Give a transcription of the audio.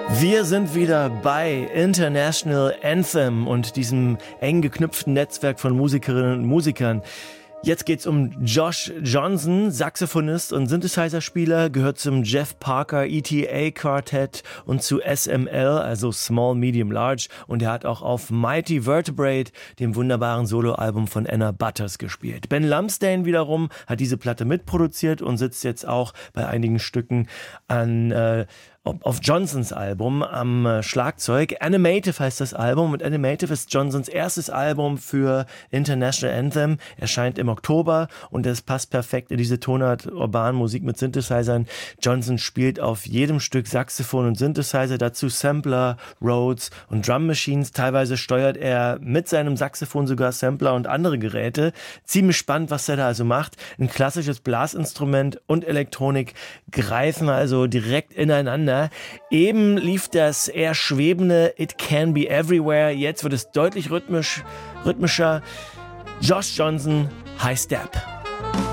Wir sind wieder bei International Anthem und diesem eng geknüpften Netzwerk von Musikerinnen und Musikern. Jetzt geht's um Josh Johnson, Saxophonist und Synthesizer-Spieler, gehört zum Jeff Parker ETA Quartett und zu SML, also Small Medium Large, und er hat auch auf Mighty Vertebrate, dem wunderbaren Soloalbum von Anna Butters, gespielt. Ben Lumsdaine wiederum hat diese Platte mitproduziert und sitzt jetzt auch bei einigen Stücken auf Johnsons Album am Schlagzeug. Animative heißt das Album und Animative ist Johnsons erstes Album für International Anthem. Erscheint im Oktober und es passt perfekt in diese Tonart Urbanmusik mit Synthesizern. Johnson spielt auf jedem Stück Saxophon und Synthesizer, dazu Sampler, Rhodes und Drum Machines. Teilweise steuert er mit seinem Saxophon sogar Sampler und andere Geräte. Ziemlich spannend, was er da also macht. Ein klassisches Blasinstrument und Elektronik greifen also direkt ineinander. Eben lief das eher schwebende It Can Be Everywhere. Jetzt wird es deutlich rhythmischer. Josh Johnson, High Step.